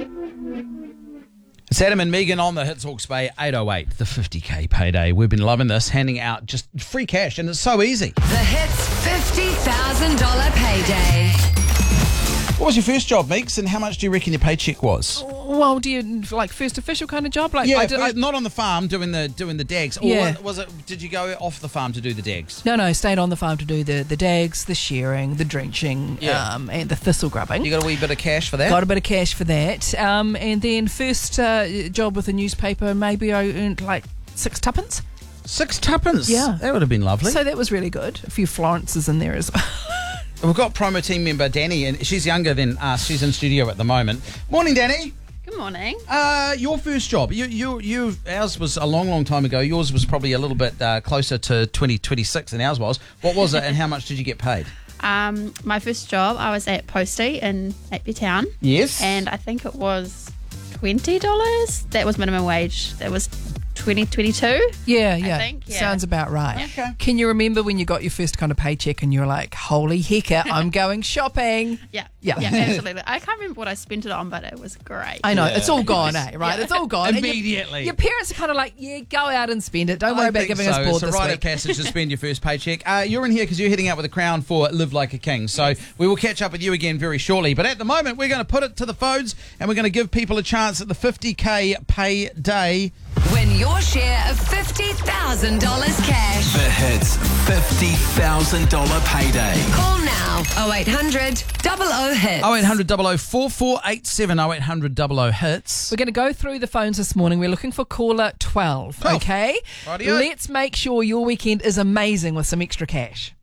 It's Adam and Megan on the Hits Hawke's Bay 808, the 50k payday. We've been loving this, handing out just free cash, and it's so easy. The Hits $50,000 payday. What was your first job, Meeks, and how much do you reckon your paycheck was? Well, do you like first official kind of job? Like, Yeah, not on the farm doing the dags. Or Yeah. was it? Did you go off the farm to do the dags? No, stayed on the farm to do the dags, the shearing, the drenching, Yeah. and the thistle grubbing. You got a wee bit of cash for that? Got a bit of cash for that. And then first job with a newspaper, maybe I earned like 6 tuppence. 6 tuppence? Yeah. That would have been lovely. So that was really good. A few Florences in there as well. We've got promo team member Danny, and she's younger than us. She's in studio at the moment. Morning, Danny. Good morning. Your first job. Ours was a long time ago. Yours was probably a little bit closer to 2026 than ours was. What was it, and how much did you get paid? My first job, I was at Postie in Napier Town. Yes. And I think it was $20. That was minimum wage. That was 2022. Yeah. think, yeah. Sounds about right. Okay. Can you remember when you got your first kind of paycheck and you were like, holy hecker, I'm going shopping? Yeah, Yeah. absolutely. I can't remember what I spent it on, but it was great. I know, Yeah. it's all gone, right? It's all gone. And Immediately. Your parents are kind of like, yeah, go out and spend it. Don't worry about giving us board It's a this rite of week. passage to spend your first paycheck. You're in here because you're heading out with a crown for Live Like a King. So we will catch up with you again very shortly. But at the moment, we're going to put it to the phones and we're going to give people a chance at the 50k payday. Win your share of $50,000 cash. The Hits $50,000 payday. Call now 0800 00 hits. 0800 00 4487 0800 00 hits. We're going to go through the phones this morning. We're looking for caller 12, okay? Rightio. Let's make sure your weekend is amazing with some extra cash.